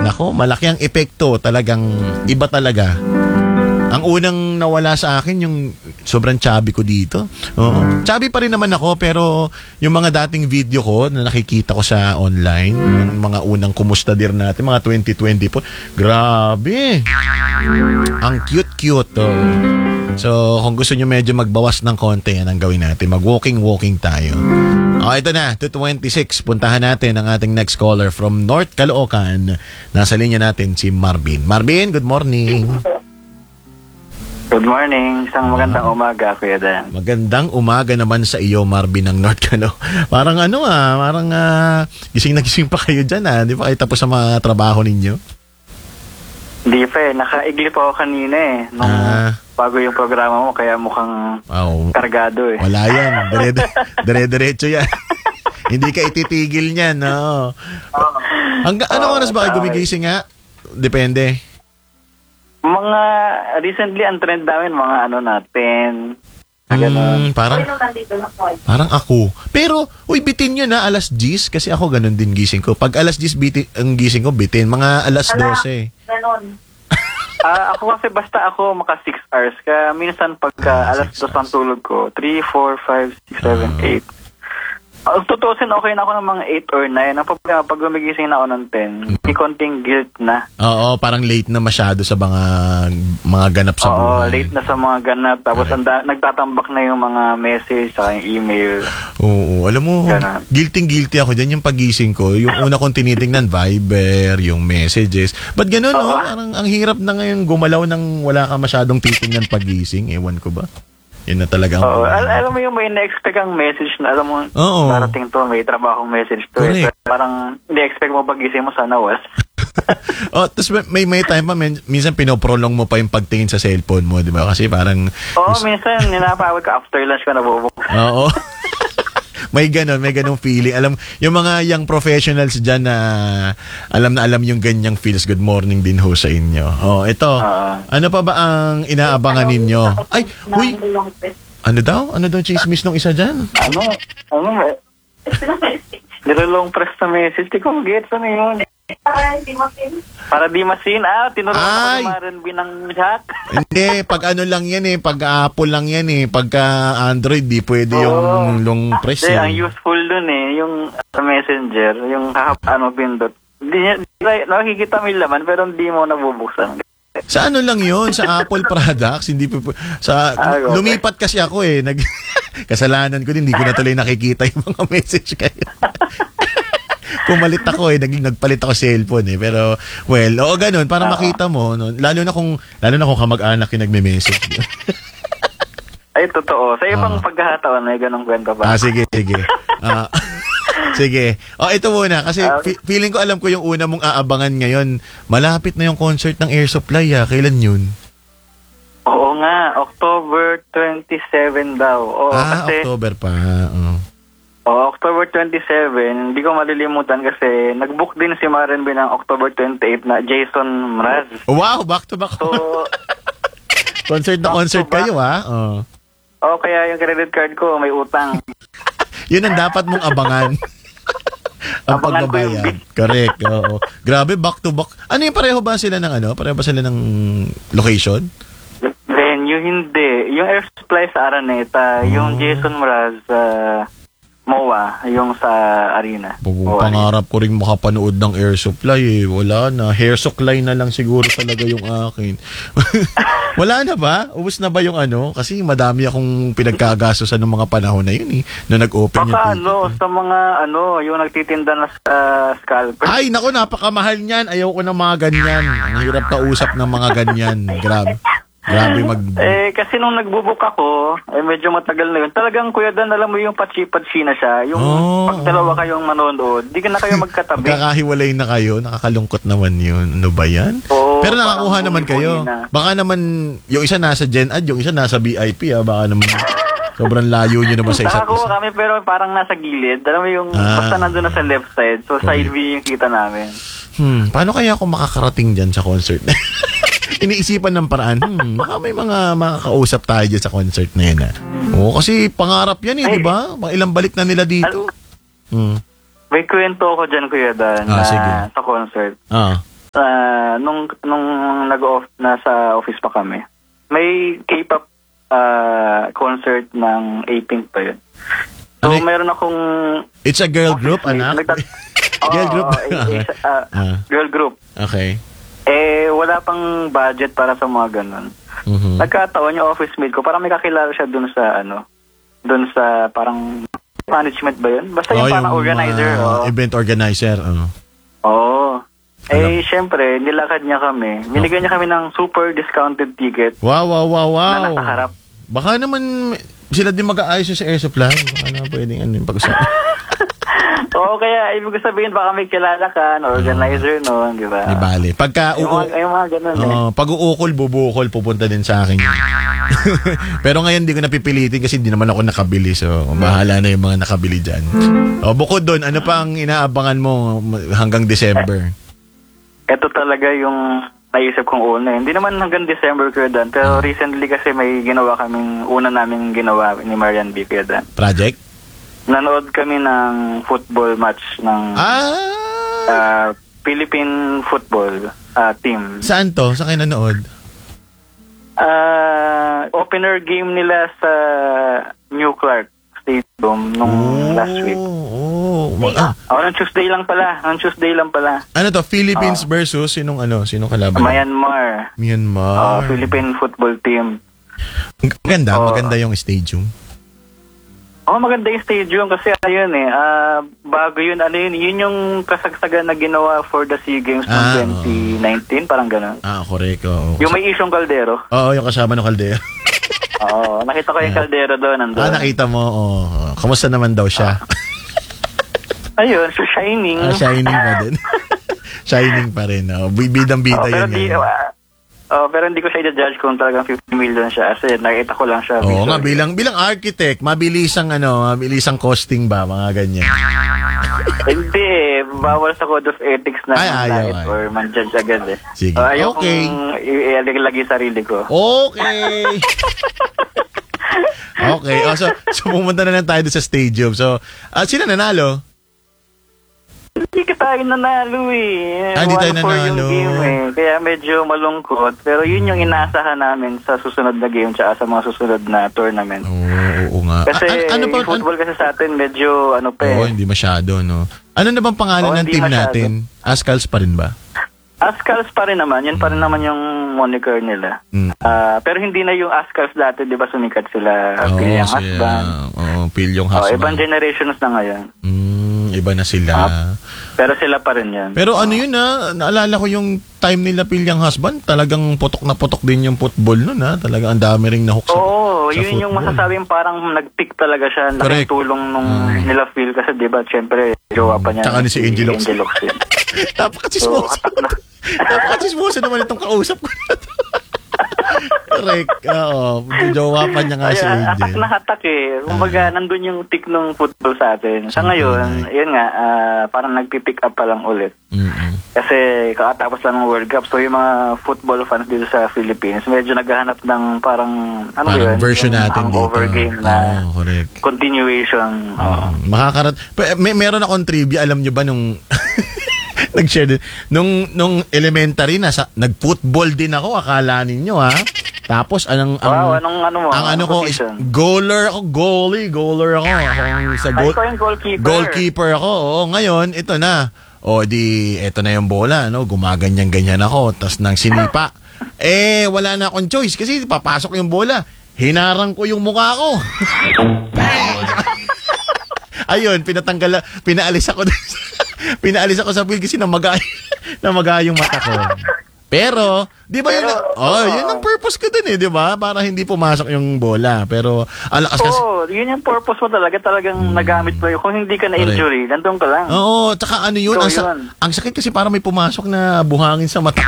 Nako, malaki ang epekto. Talagang iba talaga. Ang unang nawala sa akin, yung sobrang chubby ko dito. Oo. Chubby pa rin naman ako, pero yung mga dating video ko na nakikita ko sa online, yung mga unang kumusta dir natin, mga 2020 po, grabe. Ang cute-cute. Oh. So, kung gusto nyo medyo magbawas ng konti, yan ang gawin natin. Mag-walking tayo. Ito na, 226. Puntahan natin ang ating next caller from North Caloocan. Nasa linya natin si Marvin. Marvin, good morning. Good morning. Isang magandang umaga, Kuya Dan. Magandang umaga naman sa iyo, Marvin ng North Caloocan. Parang gising na gising pa kayo dyan. Di pa kayo tapos sa mga trabaho ninyo? Hindi pa eh. Nakaigli pa ako kanina eh. Nung bago yung programa mo, kaya mukhang kargado eh. Wala yan. Dire-diretso yan. Hindi ka ititigil niyan, no? Anong oras ba kayo gumigising nga? Depende. Recently, ang trend namin, mga 10. Parang ako. Pero, bitin yun alas 10. Kasi ako ganun din gising ko. Pag alas 10 ang gising ko, bitin. Mga alas 12. Ganon. Ako kasi basta ako maka 6 hours. Kaya minsan pagka alas 2 ang tulog ko, 3, 4, 5, 6, 7, 8. Tutusin okay na ako ng mga 8 or 9. Pag gumigising na ako ng 10, may konting guilt na. Oo, parang late na masyado sa mga ganap sa buhay. Oo, late na sa mga ganap. Tapos nagtatambak na yung mga message sa email. Oo, alam mo, guilty ako dyan yung pagising ko. Yung una kong tinitingnan, Viber, yung messages. Ba't ganun, no? Parang ang hirap na ngayon gumalaw nang wala ka masyadong titingnan pagising. Ewan ko ba? Yun na talaga. Oo, alam mo yung may na-expect ang message na alam mo, darating to, may trabahong message to. Eh. Parang na-expect mo pagising mo sana was. Tapos may time pa, minsan pinoprolong mo pa yung pagtingin sa cellphone mo, di ba? Kasi parang... minsan, ninapawag ka after lunch ka nabubuk. Oo. May ganong feeling. Alam, yung mga young professionals dyan na alam yung ganyang feels. Good morning din ho sa inyo. Ito. Ano pa ba ang inaabangan ninyo? Ay, huy! Ano daw chismis nung isa dyan? Nilolong press na message. Di ko mag-gets ano yun. Para di masin. Tinuruan ako ng R&B ng chat. Hindi, pag ano lang yan pag Apple lang yan pagka Android di pwede yung long press. Ang useful dun yung messenger, yung pindot. Nakikita mo yung laman pero hindi mo nabubuksan. Sa ano lang yun? Sa Apple products? Hindi lumipat kasi ako kasalanan ko din, hindi ko na tuloy nakikita yung mga message kayo. Pumalit ako nagpalit ako cellphone pero ganun para makita mo no? lalo na kung kamag-anak yung nagme-message. Ay totoo sa ibang pagkakataon may ganung kwento pa. Sige sige. Ito muna kasi feeling ko alam ko yung una mong aabangan ngayon. Malapit na yung concert ng Air Supply kailan yun? Oo nga, October 27 daw. Kasi October pa. October 27, hindi ko malilimutan kasi nag-book din si Maren B ng October 28 na Jason Mraz. Wow, back to back. So, concert kayo kaya yung credit card ko may utang. Yun ang dapat mong abangan. Ang pagbabayad. Correct. Oo. Grabe, back to back. Ano yung pareho ba sila ng location? Venue, hindi. Yung Air Supply sa Araneta, yung Jason Mraz MOA, yung sa arena. Pangarap ko rin makapanood ng Air Supply Wala na. Hair supply na lang siguro talaga yung akin. Wala na ba? Ubus na ba yung Kasi madami akong pinagkagastosan ng mga panahon na yun na nag-open yung sa mga yung nagtitinda na sa scalper. Ay, naku, napakamahal niyan. Ayaw ko ng mga ganyan. Ang hirap kausap ng mga ganyan. Grabe kasi nung nagbubuk ako, medyo matagal na yun. Talagang Kuya Dan, alam mo yung patsi-patsi na siya. Yung pag dalawa kayong manonood, di na kayo magkatabi. Magkakahiwalay na kayo. Nakakalungkot naman yun. Ano ba yan? Pero nakakuha naman kayo. Baka naman, yung isa nasa Gen Ad, yung isa nasa VIP. Baka naman sobrang layo nyo naman sa isa't isa. Nakakuha kami pero parang nasa gilid. Alam mo yung basta nandun na sa left side. So side view yung kita namin. Paano kaya ako makakarating dyan sa concert? Iniisipan ng paraan, baka may mga makakausap tayo dyan sa concert na yan. Kasi pangarap yan di ba? Ilang balik na nila dito. May kwento ko dyan, Kuya Dan, sige. sa concert. nung nag-off, nasa office pa kami, may K-pop concert ng 18th pa yun. So, meron akong... It's a girl group, anak? Girl group? Girl group. Okay. Wala pang budget para sa mga ganun. Nagkataon yung office mate ko, parang may kakilala siya dun sa parang management ba yun? Basta yung parang organizer. Event organizer. Oo. Siyempre, nilakad niya kami. Binigyan niya kami ng super discounted ticket. Wow. Na nasa harap. Baka naman sila din mag-aayos sa air supply. Baka na pwedeng pag-usapan. Oo, kaya ibig sabihin baka may kilala ka, organizer noon, di ba? Di bale. Pagka yung mga ganun pag uukol, bubukol, pupunta din sa akin. Pero ngayon hindi ko napipilitin kasi hindi naman ako nakabili. So, bahala na yung mga nakabili dyan. Bukod doon, ano pa ang inaabangan mo hanggang December? Ito talaga yung naisip kong una. Hindi naman hanggang December, Kuya Dan. Pero recently kasi may una naming ginawa ni Marian B, Kuya Dan. Project? Nanood kami ng football match ng Philippine football team. Saan to? Saan kayo nanood? Opener game nila sa New Clark Stadium nung last week. Nung Tuesday lang pala. Ano to? Philippines versus sinong kalaban? Myanmar. Philippine football team. Maganda yung stadium. Maganda yung stadium kasi bago yun, yun yung kasagsagan na ginawa for the SEA Games ng 2019, parang gano'n. Correct. Yung may isyong kaldero. Oo, yung kasama ng kaldero. Nakita ko yung kaldero doon, nandun. Nakita mo, kamusta naman daw siya? Ayun, so shining. Shining pa din. Shining pa rin. Bidang-bida yun. Pero hindi ko siya i-judge kung talagang 50 million siya kasi nakita ko lang siya. Oo nga, bilang architect, mabilisang costing ba, mga ganyan. Hindi, bawal sa code of ethics na ayaw. or man-judge agad eh. Sige, ayaw okay. kong i-lagi sarili ko. Okay. Okay, so pumunta na lang tayo sa stadium. So, sino nanalo? Hindi ka tayo nanalo eh. Hindi tayo nanalo. Yung game Kaya medyo malungkot. Pero yun yung inaasahan namin sa susunod na game tsaka sa mga susunod na tournament. Oo nga. Kasi football kasi sa atin medyo hindi masyado, no? Ano na bang pangalan ng team natin? Ascals pa rin ba? Ascals pa rin naman. Yan pa rin naman yung moniker nila. Pero hindi na yung Ascals dati, di ba sumikat sila? Pilyong Husband. Pilyong Husband. Ibang generations na ngayon. Iba na sila. Pero sila pa rin yan. Pero naalala ko yung time nila Pilyang Husband, talagang putok na putok din yung football nun Talagang ang dami ring nahok sa yun football. Yung masasabing parang nag-pick talaga siya. Laking tulong nung nila Phil kasi diba, syempre, jowa pa niya. Tsaka ni si Angel Locsin. Napaka-chismosa naman itong kausap ko na to. Correct. Jowa pa niya nga si Angel. Hatak na hatak eh. Kumbaga, nandun yung tick ng football sa atin. Sa ngayon, yun nga, parang nagpipick up pa lang ulit. Kasi kakatapos lang ng World Cup. So yung mga football fans dito sa Philippines, medyo naghahanap ng parang, version natin dito. Overgame na correct. Continuation. Meron akong trivia. Alam nyo ba nung... nag-share din. Nung elementary nag-football din ako, akala ninyo Tapos anong ko is goaler ako. Goaler ako. Goalkeeper ako. Ngayon ito na. Ito na yung bola, gumaganyan-ganyan ako, tas nang sinipa. Wala na akong choice kasi papasok yung bola. Hinarang ko yung mukha ko. Ayun, pinaalis ako sa field kasi namaga yung mata ko. Pero, di ba yun ang purpose ko dun di ba? Para hindi pumasok yung bola. Pero, alakas kasi. Yun yung purpose mo talagang nagamit mo yun. Kung hindi ka na-injury, nandun ka lang. Oo, tsaka yun, ang sakit kasi parang may pumasok na buhangin sa mata.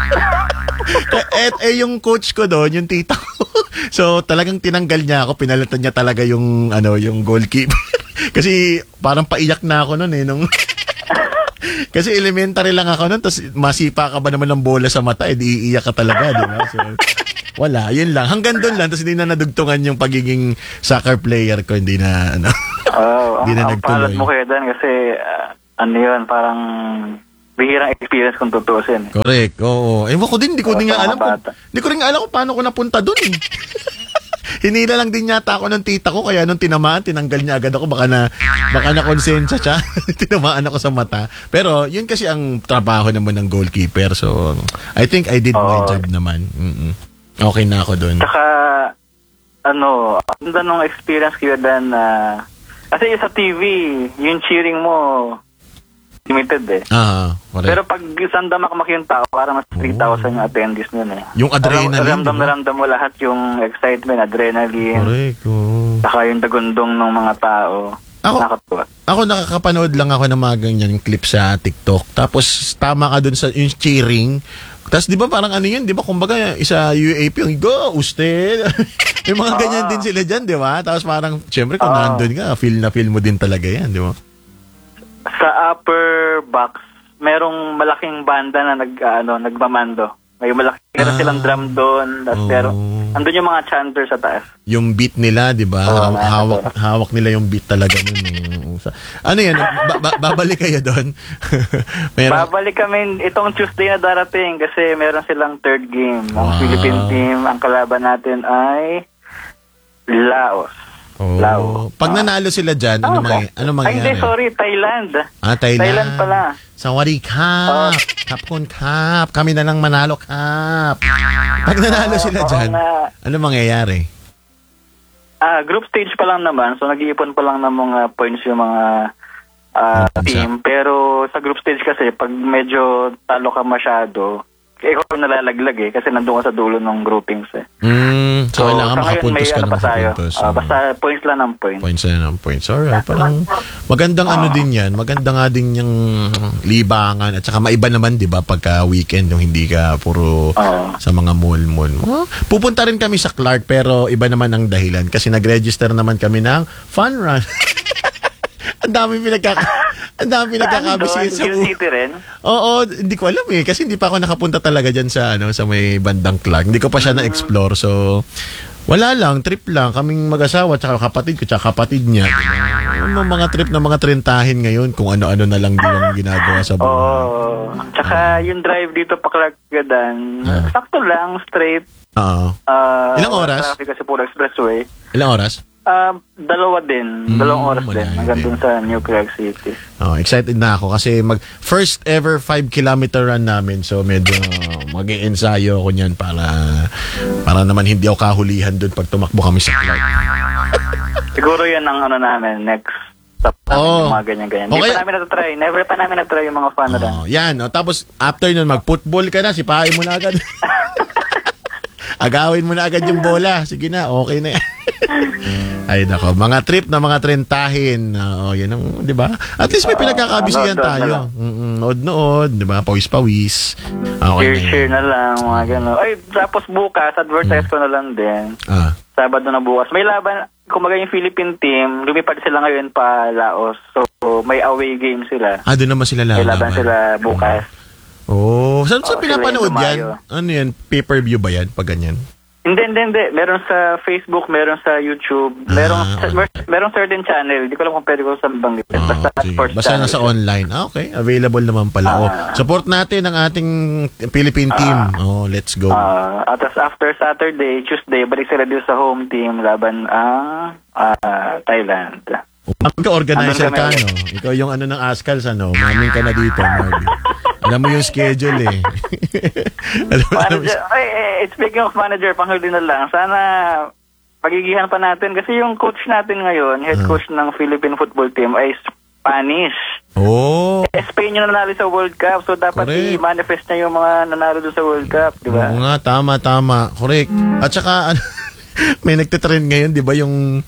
Yung coach ko doon, yung tita ko. So, talagang tinanggal niya ako, pinalitan niya talaga yung goalkeeper. Kasi parang paiyak na ako noon nung kasi elementary lang ako noon, tapos masipa ka ba naman ng bola sa mata, di iiyak ka talaga, di ba? So, wala, yun lang. Hanggang doon lang, tapos hindi na nadugtungan yung pagiging soccer player ko, hindi na, hindi na nagtuloy. Ang palad mo kaya Dan kasi, yun, parang bihirang experience kung tutuusin. Correct. Oo. Ewan ko din, hindi ko Oo, din nga sa mga alam bata. hindi ko rin nga alam kung paano ko napunta doon eh. Hinila lang din yata ako ng tita ko kaya nung tinamaan, tinanggal niya agad ako baka na konsensya siya. Tinamaan ako sa mata. Pero yun kasi ang trabaho naman ng goalkeeper. So I think I did my job naman. Okay na ako doon. Saka, ang nung experience ko Dan na, kasi sa TV, yung cheering mo, limited eh. Correct. Pero pag sandama yung tao, parang mas 3,000 yung attendees nun eh. Yung adrenaline, Ramdam diba? na ramdam mo lahat yung excitement, adrenaline. Correct. Oh. Saka yung dagundong ng mga tao. Nakakatuwa. Ako nakakapanood lang ako ng mga ganyan clip sa TikTok. Tapos tama ka dun sa yung cheering. Tapos di ba parang ano yun, di ba kumbaga isa UAP yung go, usted. Yung mga ganyan din sila dyan, di ba? Tapos parang, syempre kung nandun ka, feel mo din talaga yan, di ba? Sa upper box, merong malaking banda na nagmamando. May meron silang drum doon, pero andun yung mga chanter sa taas. Yung beat nila, di ba? Hawak nila yung beat talaga nun. Ano yan? Babalik kayo doon? Babalik kami itong Tuesday na darating kasi meron silang third game. Ang Philippine team, ang kalaban natin ay Laos. Pag nanalo sila dyan, ano mangyayari? Ay, hindi, sorry, Thailand. Thailand. Thailand pala. Sawari Cup. Kapkon Cup. Kami na lang manalo Cup. Pag nanalo sila dyan, ano mangyayari? Group stage pa lang naman. So, nag-iipon pa lang ng mga points yung mga team. Pero sa group stage kasi, pag medyo talo ka masyado, ikaw nalalaglag eh. Kasi nandun ka sa dulo ng groupings eh. So, kailangan makapuntos ka na makapuntos. Basta points lang ng points. Points lang ng points. Alright. Parang magandang ano din yan. Maganda nga din yung libangan. At saka maiba naman, di ba, pagka weekend, yung hindi ka puro sa mga mall-mall. Pupunta rin kami sa Clark, pero iba naman ang dahilan. Kasi nag-register naman kami ng fun run. Ang dami pinagkakabisihan sa City rin? Oo, hindi ko alam eh. Kasi hindi pa ako nakapunta talaga dyan sa may bandang Clark. Hindi ko pa siya na-explore. So, wala lang, trip lang. Kaming mag-asawa, tsaka kapatid ko, tsaka kapatid niya. Yung mga trip na mga trentahin ngayon, kung ano-ano na lang din ang ginagawa sa buhay. Tsaka yung drive dito pa Clark Gadan, sakto lang, straight. Ilang oras? Traffic kasi puro expressway. Ilang oras? 2 din. 2 oras din. Hanggang dun sa New Clark City. Excited na ako kasi first ever 5-kilometer run namin. So medyo mag-i-ensayo ako niyan para naman hindi ako kahulihan dun pag tumakbo kami sa Clark. Siguro yan ang namin next stop namin, yung mga ganyan-ganyan. Hindi pa namin na-try. Never pa namin na-try yung mga fun run. Yan. Tapos after nun, mag-football ka na, sipahin mo na agad. Agawin mo na agad yung bola. Sige na, okay na yan. Ay nako, mga trip na mga trentahin. Yan ang, 'di ba? At least may pinagkakabisihan tayo. Nood-nood, 'di ba? Pawis-pawis. Share na lang, mga gano'n. Ay, tapos bukas advertise ko na lang din. Sabado na bukas. May laban, kumbaga yung Philippine team, lumipad sila ngayon pa Laos. So, may away game sila. Doon naman sila laban. May laban sila bukas. Saan pinapanood yan? Ano yan? Pay-per-view ba yan? Pag ganyan? Hindi. Meron sa Facebook, meron sa YouTube, meron certain channel. Hindi ko alam kung pwede ko sa banggitin. Basta sports Basta channel. nasa online. Okay. Available naman pala. Support natin ang ating Philippine team. Let's go. At after Saturday, Tuesday, balik sila dito sa home team laban Thailand. Magka-organizer ka, no? Ikaw yung ng ASCALs, Maming ka na dito, Marvin. Alam mo yung schedule, eh. Speaking of manager, panghuli na lang, sana pagigihan pa natin. Kasi yung coach natin ngayon, head coach ng Philippine football team, ay Spanish. Spain yung nanalo sa World Cup, so dapat i-manifest niya yung mga nanalo doon sa World Cup, di ba? Oo nga, tama. Correct. At saka, may nagtitrend ngayon, di ba, yung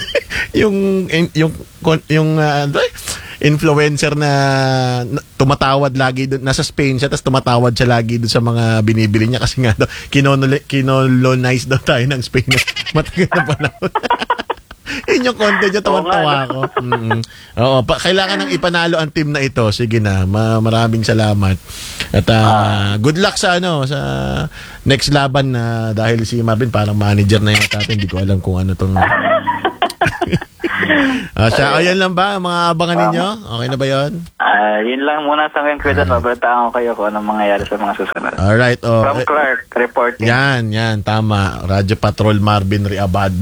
influencer na tumatawad lagi doon, nasa Spain siya, tapos tumatawad siya lagi doon sa mga binibili niya kasi nga daw, kinolonize daw tayo ng Spain na matagal na panahon. Yun yung content niya, tawa ako. Kailangan nang ipanalo ang team na ito. Sige na, maraming salamat. At good luck sa next laban na dahil si Marvin parang manager na yata. Hindi ko alam kung ano tong Ayan lang ba ang mga abangan ninyo? Okay na ba yun? Yun lang muna sa ngayon, Kuya Dan. Babalitaan ko kayo kung anong mangyayari sa mga susunod. Alright. From Clark, reporting. Yan, tama. Radyo Patrol Marvin Riabad.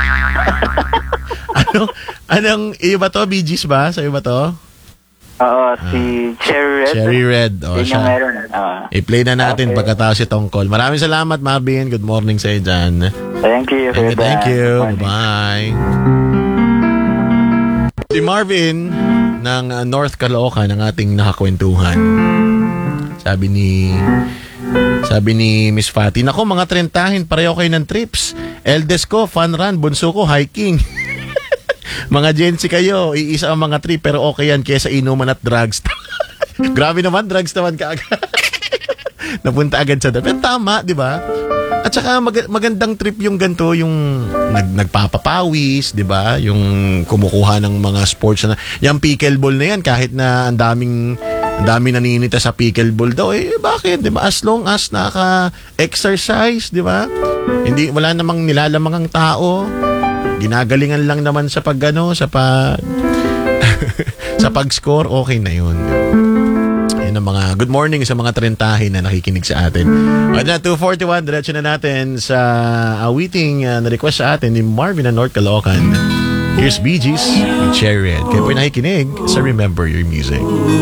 Anong, iyo ba to? Bee Gees ba? Sa'yo ba to? Oo, si Cherry Red. Cherry Red. Yun yung Siya. meron. I-play na natin Okay. pagkatapos itong call. Maraming salamat, Marvin. Good morning sa'yo dyan. Thank you, Kuya Dan. Thank you. Good morning. Bye. Si Marvin ng North Caloocan ang ating nakakwentuhan. Sabi ni Miss Fatty, nako mga trentahin, pareho kayo ng trips. Eldest ko, fun run. Bunso ko, hiking. Mga Gen Z kayo, iisa ang mga trip, pero okay yan kesa inuman at drugs. Grabe naman, drugs naman kaagad. Napunta agad sa dami. Tama, di ba? At saka magandang trip yung ganito, yung nagpapapawis, di ba? Yung kumukuha ng mga sports na, yung pickleball na yan, kahit na ang daming naninita sa pickleball daw, bakit? Di ba? As long as naka-exercise, di ba? Wala namang nilalamang ang tao. Ginagalingan lang naman sa sa pag-score, okay na yun. Yan ang mga good morning sa mga trentahin na nakikinig sa atin. At na 2:41, diretso na natin sa awiting na request sa atin ni Marvin ng North Caloocan. Here's Bee Gees with Cherry Red. Kayo po'y nakikinig sa Remember Your Music.